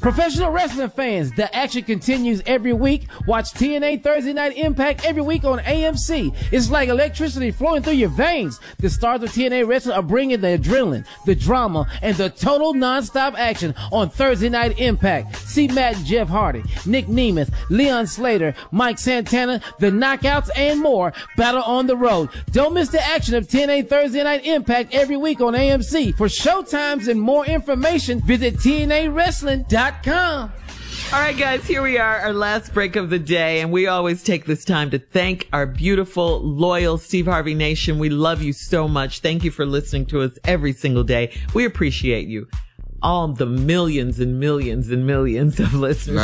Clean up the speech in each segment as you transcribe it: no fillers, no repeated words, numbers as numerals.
Professional wrestling fans, the action continues every week. Watch TNA Thursday Night Impact every week on AMC. It's like electricity flowing through your veins. The stars of TNA wrestling are bringing the adrenaline, the drama, and the total non-stop action on Thursday Night Impact. See Matt and Jeff Hardy, Nick Nemeth, Leon Slater, Mike Santana, the Knockouts, and more battle on the road. Don't miss the action of TNA Thursday Night Impact every week on AMC. For showtimes and more information, visit TNAWrestling.com. All right, guys, here we are, our last break of the day, and we always take this time to thank our beautiful, loyal Steve Harvey Nation. We love you so much. Thank you for listening to us every single day. We appreciate you. All the millions and millions and millions of listeners.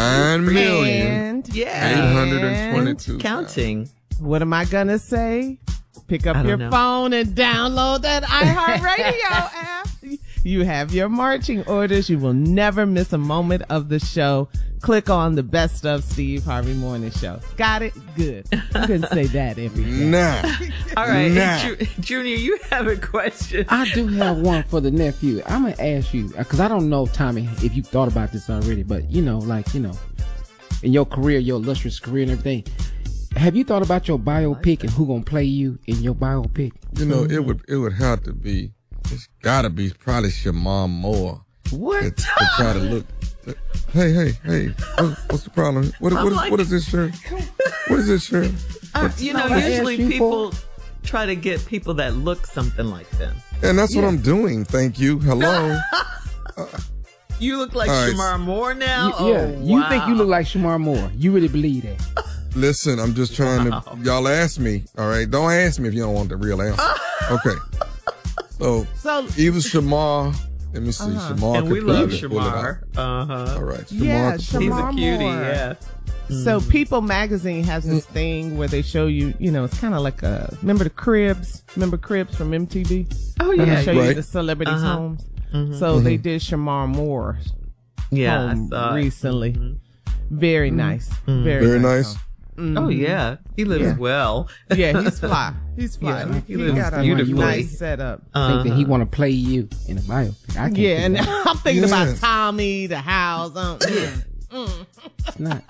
9,822,000. Counting. What am I gonna say? Pick up your phone and download that iHeartRadio app. You have your marching orders. You will never miss a moment of the show. Click on the Best of Steve Harvey Morning Show. Got it? Good. I couldn't say that every day. Nah. All right. Junior, you have a question. I do have one for the nephew. I'm going to ask you, because I don't know, Tommy, if you thought about this already, but, in your career, your illustrious career and everything, have you thought about your biopic and who going to play you in your biopic? It would have to be. It's gotta be probably Shamar Moore. What? To try to look. Hey. What's the problem? What is this shirt? What is this shirt? Usually people try to get people that look something like them. And that's what I'm doing. Thank you. Hello. You look like Shamar Moore now? You think you look like Shamar Moore. You really believe that? Listen, I'm just trying to. Y'all ask me, all right? Don't ask me if you don't want the real answer. Okay. So either Shamar. Let me see. Shamar. And we love Shamar. All right. Shamar he's a cutie. Moore. Yeah. So People Magazine has this thing where they show you, it's kind of like remember the Cribs? Remember Cribs from MTV? Oh, yeah. They show you the celebrities' homes. So they did Shamar Moore's home recently. Mm-hmm. Very nice. Very nice. Oh, yeah. He lives well. Yeah, he's fly. He's fly. Yeah, he got a beautifully. nice setup. I think that he want to play you in a biopic. I can't and I'm thinking about Tommy, the house. It's not.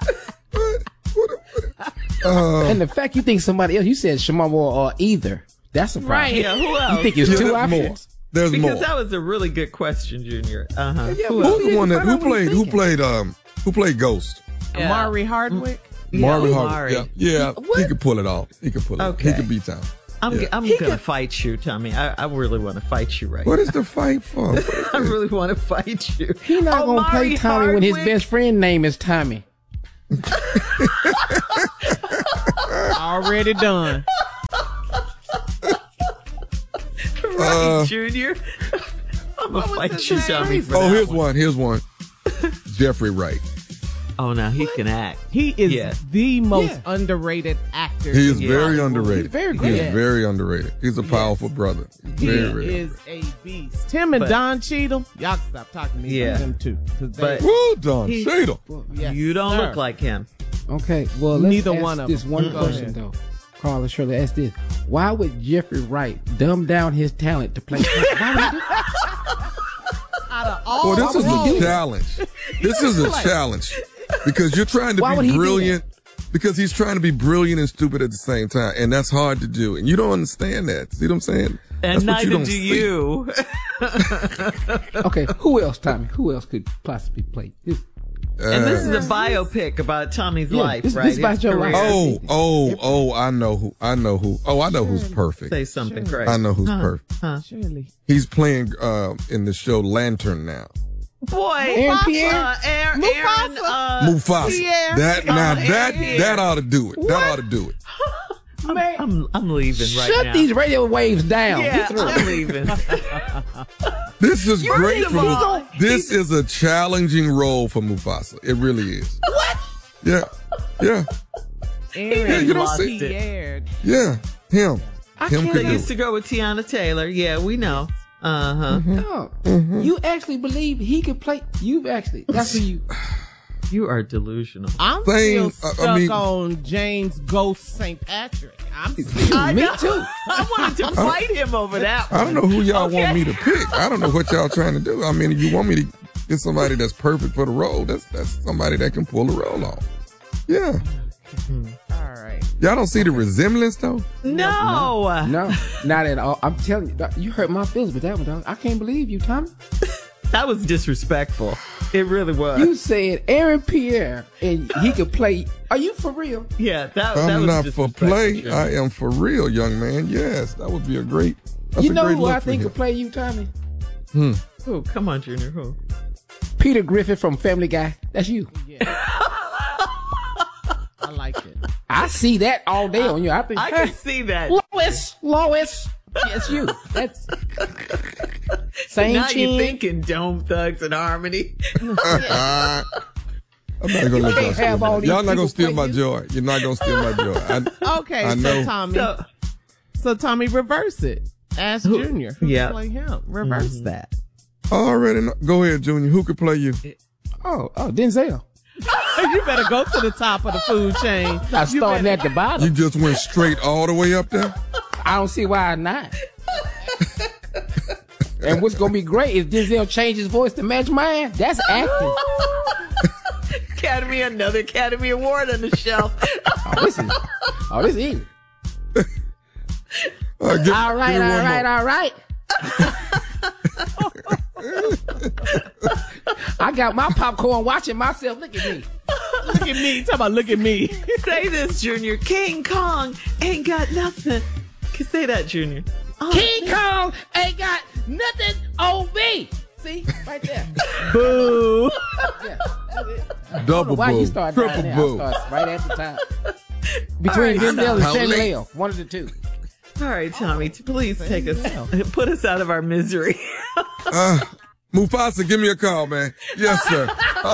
And the fact you think somebody else, you said Shamar Moore or either. That's a problem. Right. Yeah, who else? You think it's two options? There's more. Because that was a really good question, Junior. Yeah, who played Ghost? Amari Hardwick. Marvin Hardwick. Yeah. He could pull it off. He could pull it. Okay. He could beat Tom. I'm gonna fight you, Tommy. I really want to fight you right now. What is the fight for? I really want to fight you. He not gonna play Tommy when his best friend name is Tommy. Already done. Right, Junior. I'm gonna fight you, Tommy. Here's one. Jeffrey Wright. Oh, now he can act. He is the most underrated actor. He is very underrated. He's very good. He is very underrated. He's a powerful brother. He is a beast. Him and Don Cheadle, y'all can stop talking to me. Them two. Woo, Don Cheadle. Yes, you don't look like him. Okay, well, let's Neither ask one of this them. one question, though. Carla Shirley, ask this. Why would Jeffrey Wright dumb down his talent to play? Why would he do that? This is a challenge. This is a challenge. Because you're trying to be brilliant. Because he's trying to be brilliant and stupid at the same time. And that's hard to do. And you don't understand that. See what I'm saying? And neither do you. Okay, who else, Tommy? Who else could possibly play this? And this is a biopic about Tommy's life, right? This is about your life. I know who. Oh, I know who's perfect. Say something great. I know who's perfect. Surely. He's playing in the show Lantern now. Boy, Mufasa. Pierre. That ought to do it. What? That ought to do it. I'm leaving right now. Shut these radio waves down. Yeah, I'm leaving. This is great for Mufasa. This is a challenging role for Mufasa. It really is. What? Yeah. Aaron, you don't see it. Yeah, him. They used to go with Tiana Taylor. Yeah, we know. No, you actually believe he could play? That's who you. You are delusional. I'm still stuck on James Ghost St. Patrick. Me too. I wanted to fight him over that one. I don't know who y'all want me to pick. I don't know what y'all trying to do. I mean, if you want me to get somebody that's perfect for the role. That's somebody that can pull the role off. Yeah. All right. Y'all don't see the resemblance though? No, not at all. I'm telling you, you hurt my feelings with that one, dog. I can't believe you, Tommy. that was disrespectful. It really was. You said Aaron Pierre, and he could play. Are you for real? Yeah, that I'm was not for play. Sure. I am for real, young man. Yes, that would be a great. You know who I think could play you, Tommy? Who? Come on, Junior. Who? Peter Griffin from Family Guy. That's you. Yeah. I like it. I see that all day on you. I can see that. Lois. Yes, you. That's same now chin. You thinking Dome Thugs and Harmony? I'm not gonna let y'all steal my joy. Y'all not gonna steal my joy. You're not gonna steal my joy. Okay, so Tommy. So Tommy, reverse it. Ask Junior. Who can play him? Reverse that. I already know. Go ahead, Junior. Who could play you? Oh, Denzel. You better go to the top of the food chain. Not starting at the bottom. You just went straight all the way up there? I don't see why not. And what's going to be great is Denzel change his voice to match mine. That's acting. Another Academy Award on the shelf. This is easy. All right. I got my popcorn watching myself. Look at me. Look at me. Talk about look at me. Say this, Junior. King Kong ain't got nothing. Say that, Junior. King Kong ain't got nothing on me. See? Right there. Boo. Yeah. Double why boo. You start Triple boo. I start right at the top. Between Denzel and Samuel. One of the two. All right, Tommy, please take us, put us out of our misery. Mufasa, give me a call, man. Yes, sir.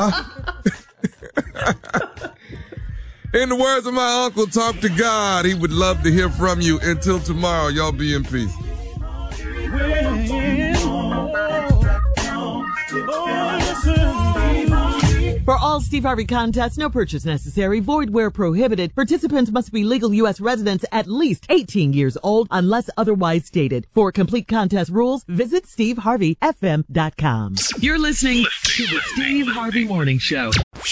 In the words of my uncle, talk to God. He would love to hear from you. Until tomorrow, y'all be in peace. For all Steve Harvey contests, no purchase necessary, void where prohibited. Participants must be legal U.S. residents at least 18 years old unless otherwise stated. For complete contest rules, visit SteveHarveyFM.com. You're listening to the Steve Harvey Morning Show.